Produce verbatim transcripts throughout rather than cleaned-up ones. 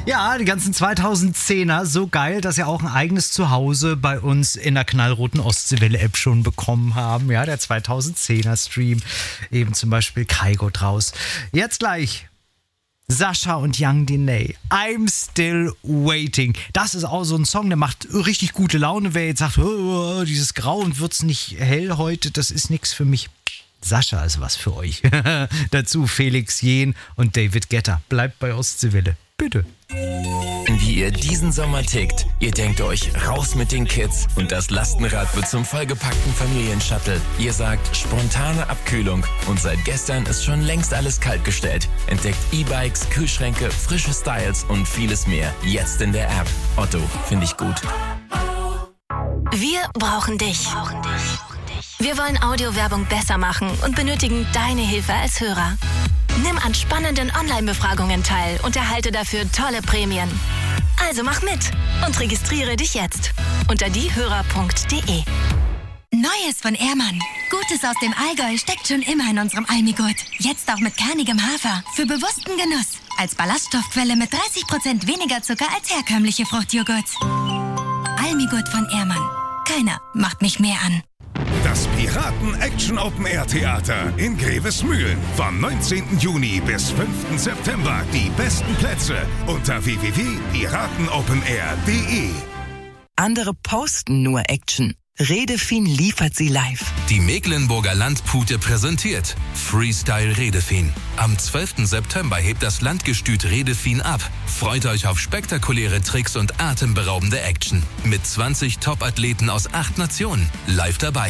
Ja, die ganzen zweitausendzehner, so geil, dass sie auch ein eigenes Zuhause bei uns in der knallroten Ostseewelle-App schon bekommen haben. Ja, der zweitausendzehner-Stream, eben zum Beispiel Kaigo draus. Jetzt gleich Sascha und Young Diney, I'm Still Waiting. Das ist auch so ein Song, der macht richtig gute Laune. Wer jetzt sagt, oh, dieses Grau und wird's nicht hell heute, das ist nichts für mich. Sascha ist was für euch. Dazu Felix Jähn und David Guetta. Bleibt bei Ostseewelle. Bitte. Wie ihr diesen Sommer tickt. Ihr denkt euch, raus mit den Kids und das Lastenrad wird zum vollgepackten Familienshuttle. Ihr sagt, spontane Abkühlung und seit gestern ist schon längst alles kaltgestellt. Entdeckt E-Bikes, Kühlschränke, frische Styles und vieles mehr. Jetzt in der App. Otto, finde ich gut. Wir brauchen dich. Wir wollen Audiowerbung besser machen und benötigen deine Hilfe als Hörer. Nimm an spannenden Online-Befragungen teil und erhalte dafür tolle Prämien. Also mach mit und registriere dich jetzt unter diehörer punkt de. Neues von Ehrmann. Gutes aus dem Allgäu steckt schon immer in unserem Almigurt. Jetzt auch mit kernigem Hafer für bewussten Genuss. Als Ballaststoffquelle mit dreißig Prozent weniger Zucker als herkömmliche Fruchtjoghurts. Almigurt von Ehrmann. Keiner macht mich mehr an. Das Piraten-Action-Open-Air-Theater in Grevesmühlen. Vom neunzehnten Juni bis fünften September. Die besten Plätze unter w w w punkt piratenopenair punkt de. Andere posten nur Action. Redefin liefert sie live. Die Mecklenburger Landpute präsentiert Freestyle Redefin. Am zwölften September hebt das Landgestüt Redefin ab. Freut euch auf spektakuläre Tricks und atemberaubende Action. Mit zwanzig Top-Athleten aus acht Nationen. Live dabei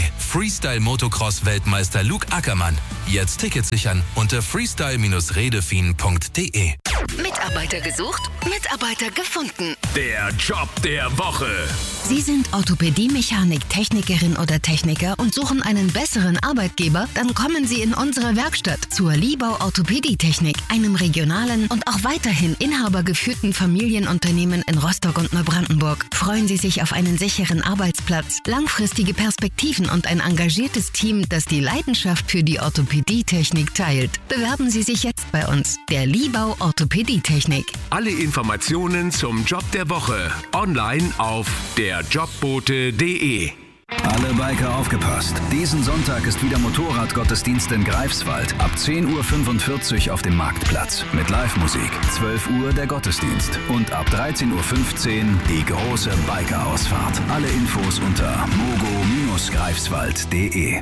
Freestyle-Motocross-Weltmeister Luke Ackermann. Jetzt Tickets sichern unter freestyle redefin punkt de. Mitarbeiter gesucht, Mitarbeiter gefunden. Der Job der Woche. Sie sind Orthopädie-Mechanik, Technikerin oder Techniker und suchen einen besseren Arbeitgeber? Dann kommen Sie in unsere Werkstatt zur Liebau Orthopädie-Technik, einem regionalen und auch weiterhin inhabergeführten Familienunternehmen in Rostock und Neubrandenburg. Freuen Sie sich auf einen sicheren Arbeitsplatz, langfristige Perspektiven und ein engagiertes Team, das die Leidenschaft für die Orthopädie-Technik teilt. Bewerben Sie sich jetzt bei uns, der Liebau Orthopädie-Technik. Alle Informationen zum Job der Woche online auf der jobbote punkt de. Alle Biker aufgepasst. Diesen Sonntag ist wieder Motorradgottesdienst in Greifswald. Ab zehn Uhr fünfundvierzig auf dem Marktplatz. Mit Live-Musik. zwölf Uhr der Gottesdienst. Und ab dreizehn Uhr fünfzehn die große Biker-Ausfahrt. Alle Infos unter mogo greifswald punkt de.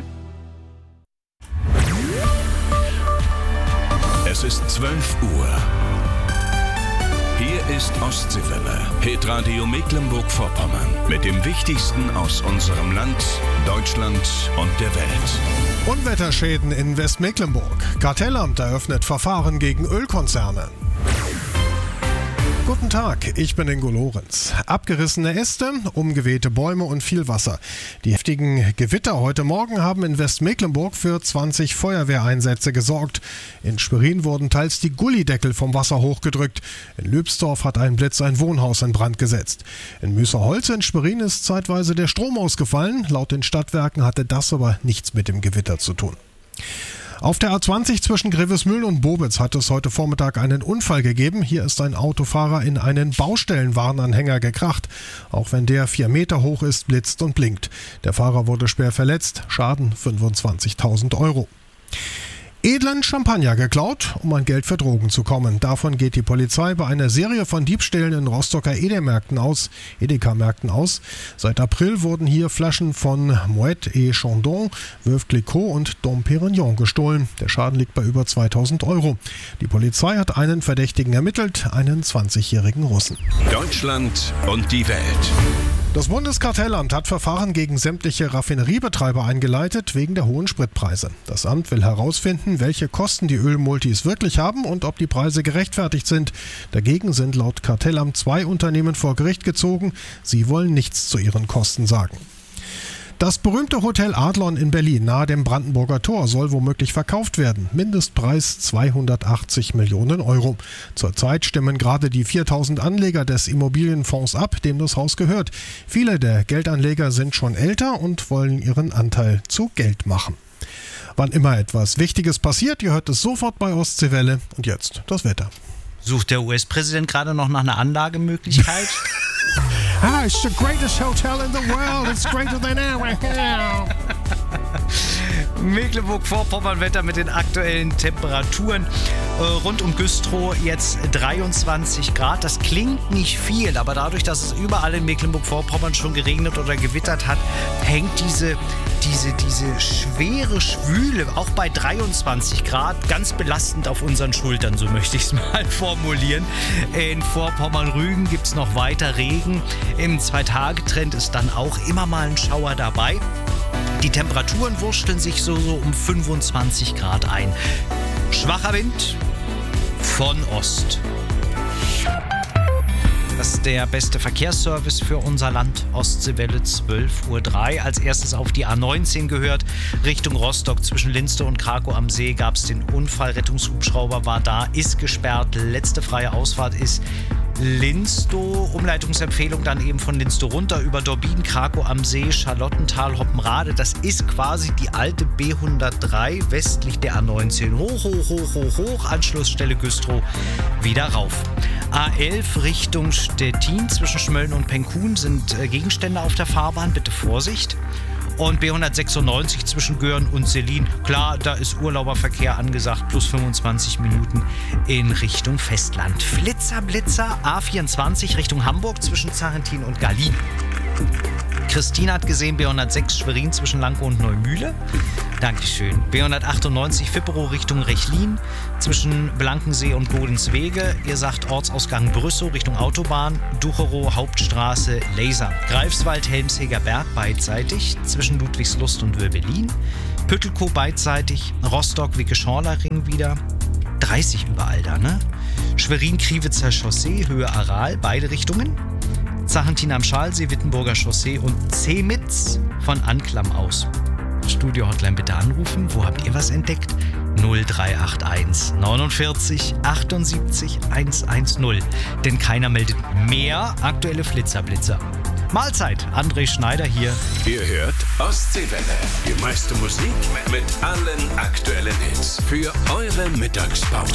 Es ist zwölf Uhr. Hier ist Ostseewelle, Hitradio Mecklenburg-Vorpommern. Mit dem Wichtigsten aus unserem Land, Deutschland und der Welt. Unwetterschäden in Westmecklenburg. Kartellamt eröffnet Verfahren gegen Ölkonzerne. Guten Tag, ich bin Ingo Lorenz. Abgerissene Äste, umgewehte Bäume und viel Wasser. Die heftigen Gewitter heute Morgen haben in Westmecklenburg für zwanzig Feuerwehreinsätze gesorgt. In Schwerin wurden teils die Gullideckel vom Wasser hochgedrückt. In Lübsdorf hat ein Blitz ein Wohnhaus in Brand gesetzt. In Müßerholze in Schwerin ist zeitweise der Strom ausgefallen. Laut den Stadtwerken hatte das aber nichts mit dem Gewitter zu tun. Auf der A zwanzig zwischen Grevesmühlen und Bobitz hat es heute Vormittag einen Unfall gegeben. Hier ist ein Autofahrer in einen Baustellenwarnanhänger gekracht. Auch wenn der vier Meter hoch ist, blitzt und blinkt. Der Fahrer wurde schwer verletzt. Schaden fünfundzwanzigtausend Euro. Edlen Champagner geklaut, um an Geld für Drogen zu kommen. Davon geht die Polizei bei einer Serie von Diebstählen in Rostocker Edeka-Märkten aus. Edeka-Märkten aus. Seit April wurden hier Flaschen von Moet et Chandon, Veuve Clicquot und Dom Pérignon gestohlen. Der Schaden liegt bei über zweitausend Euro. Die Polizei hat einen Verdächtigen ermittelt, einen zwanzigjährigen Russen. Deutschland und die Welt. Das Bundeskartellamt hat Verfahren gegen sämtliche Raffineriebetreiber eingeleitet wegen der hohen Spritpreise. Das Amt will herausfinden, welche Kosten die Ölmultis wirklich haben und ob die Preise gerechtfertigt sind. Dagegen sind laut Kartellamt zwei Unternehmen vor Gericht gezogen. Sie wollen nichts zu ihren Kosten sagen. Das berühmte Hotel Adlon in Berlin nahe dem Brandenburger Tor soll womöglich verkauft werden. Mindestpreis zweihundertachtzig Millionen Euro. Zurzeit stimmen gerade die viertausend Anleger des Immobilienfonds ab, dem das Haus gehört. Viele der Geldanleger sind schon älter und wollen ihren Anteil zu Geld machen. Wann immer etwas Wichtiges passiert, ihr hört es sofort bei Ostseewelle. Und jetzt das Wetter. Sucht der U S-Präsident gerade noch nach einer Anlagemöglichkeit? Ah, it's the greatest hotel in the world. It's greater than our hell. Mecklenburg-Vorpommern-Wetter mit den aktuellen Temperaturen. Äh, rund um Güstrow jetzt dreiundzwanzig Grad. Das klingt nicht viel, aber dadurch, dass es überall in Mecklenburg-Vorpommern schon geregnet oder gewittert hat, hängt diese, diese, diese schwere Schwüle auch bei dreiundzwanzig Grad ganz belastend auf unseren Schultern, so möchte ich es mal formulieren. In Vorpommern-Rügen gibt es noch weiter Regen. Im Zwei-Tage-Trend ist dann auch immer mal ein Schauer dabei. Die Temperaturen wurschteln sich so, so um fünfundzwanzig Grad ein. Schwacher Wind von Ost. Das ist der beste Verkehrsservice für unser Land. Ostseewelle zwölf Uhr drei. Als erstes auf die A neunzehn gehört. Richtung Rostock zwischen Linstow und Krakow am See gab es den Unfall. Rettungshubschrauber war da, ist gesperrt. Letzte freie Ausfahrt ist Linstow. Umleitungsempfehlung dann eben von Linstow runter über Dorbin, Krakow am See, Charlottenthal, Hoppenrade. Das ist quasi die alte B hundertdrei westlich der A neunzehn. Hoch, hoch, hoch, hoch, hoch. Anschlussstelle Güstrow wieder rauf. A elf Richtung Stettin zwischen Schmölln und Penkun sind äh, Gegenstände auf der Fahrbahn. Bitte Vorsicht. Und B hundertsechsundneunzig zwischen Göhren und Selin. Klar, da ist Urlauberverkehr angesagt, plus fünfundzwanzig Minuten in Richtung Festland. Flitzer, Blitzer, A vierundzwanzig Richtung Hamburg zwischen Zarentin und Gallien. Christine hat gesehen, B hundertsechs Schwerin zwischen Lankow und Neumühle. Dankeschön. B hundertachtundneunzig Fipperow Richtung Rechlin zwischen Blankensee und Godenswege. Ihr sagt Ortsausgang Brüssow Richtung Autobahn. Ducherow Hauptstraße Laser. Greifswald Helmsheger Berg beidseitig zwischen Ludwigslust und Wöbelin. Püttelkow beidseitig. Rostock Wicke-Schorler-Ring wieder. dreißig überall da, ne? Schwerin-Kriwitzer Chaussee, Höhe Aral, beide Richtungen. Zarentin am Schalsee, Wittenburger Chaussee und Zemitz von Anklam aus. Studio-Hotline bitte anrufen. Wo habt ihr was entdeckt? null drei acht eins neunundvierzig achtundsiebzig hundertzehn. Denn keiner meldet mehr aktuelle Flitzerblitzer. Mahlzeit, André Schneider hier. Ihr hört Ostseewelle. Die meiste Musik mit allen aktuellen Hits für eure Mittagspause.